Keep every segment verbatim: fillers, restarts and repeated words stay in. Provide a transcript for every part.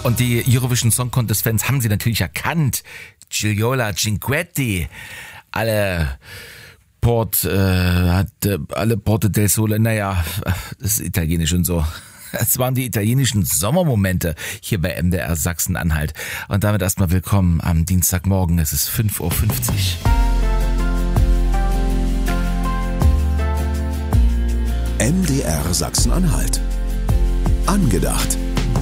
Und die Eurovision Song Contest Fans haben sie natürlich erkannt. Gigliola Cinquetti. Alle Port, äh, hat, äh, alle Porte del Sole, naja, das ist italienisch und so. Es waren die italienischen Sommermomente hier bei M D R Sachsen-Anhalt. Und damit erstmal willkommen am Dienstagmorgen. Es ist fünf Uhr fünfzig. M D R Sachsen-Anhalt. Angedacht.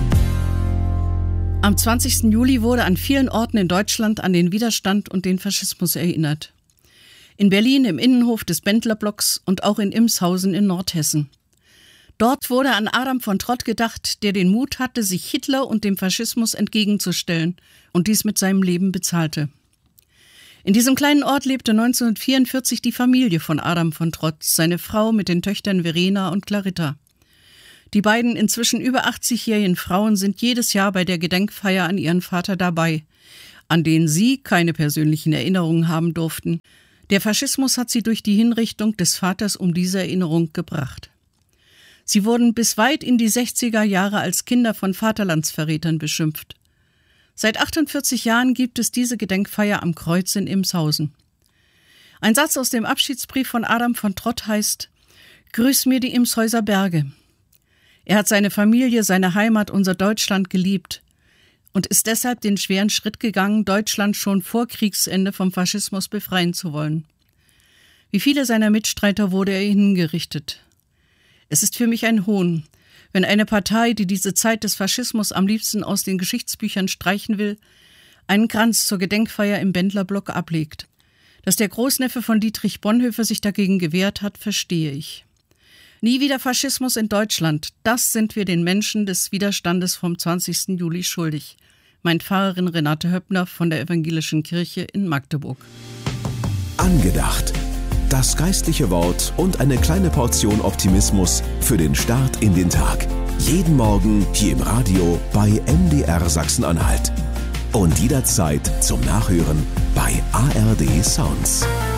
Am zwanzigsten Juli wurde an vielen Orten in Deutschland an den Widerstand und den Faschismus erinnert. In Berlin im Innenhof des Bendlerblocks und auch in Imshausen in Nordhessen. Dort wurde an Adam von Trott gedacht, der den Mut hatte, sich Hitler und dem Faschismus entgegenzustellen und dies mit seinem Leben bezahlte. In diesem kleinen Ort lebte neunzehnhundertvierundvierzig die Familie von Adam von Trott, seine Frau mit den Töchtern Verena und Clarita. Die beiden inzwischen über achtzigjährigen Frauen sind jedes Jahr bei der Gedenkfeier an ihren Vater dabei, an denen sie keine persönlichen Erinnerungen haben durften. Der Faschismus hat sie durch die Hinrichtung des Vaters um diese Erinnerung gebracht. Sie wurden bis weit in die sechziger Jahre als Kinder von Vaterlandsverrätern beschimpft. Seit achtundvierzig Jahren gibt es diese Gedenkfeier am Kreuz in Imshausen. Ein Satz aus dem Abschiedsbrief von Adam von Trott heißt: Grüß mir die Imshäuser Berge. Er hat seine Familie, seine Heimat, unser Deutschland geliebt und ist deshalb den schweren Schritt gegangen, Deutschland schon vor Kriegsende vom Faschismus befreien zu wollen. Wie viele seiner Mitstreiter wurde er hingerichtet. Es ist für mich ein Hohn, wenn eine Partei, die diese Zeit des Faschismus am liebsten aus den Geschichtsbüchern streichen will, einen Kranz zur Gedenkfeier im Bendlerblock ablegt. Dass der Großneffe von Dietrich Bonhoeffer sich dagegen gewehrt hat, verstehe ich. Nie wieder Faschismus in Deutschland, das sind wir den Menschen des Widerstandes vom zwanzigsten Juli schuldig, meint Pfarrerin Renate Höppner von der Evangelischen Kirche in Magdeburg. Angedacht. Das geistliche Wort und eine kleine Portion Optimismus für den Start in den Tag. Jeden Morgen hier im Radio bei M D R Sachsen-Anhalt. Und jederzeit zum Nachhören bei A R D Sounds.